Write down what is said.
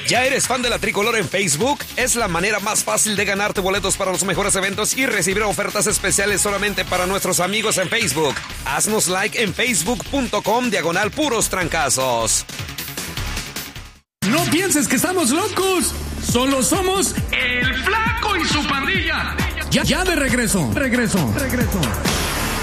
¿Ya eres fan de la Tricolor en Facebook? Es la manera más fácil de ganarte boletos para los mejores eventos y recibir ofertas especiales solamente para nuestros amigos en Facebook. Haznos like en facebook.com/puros trancazos. No pienses que estamos locos. Solo somos El Flaco y su pandilla. Ya de regreso.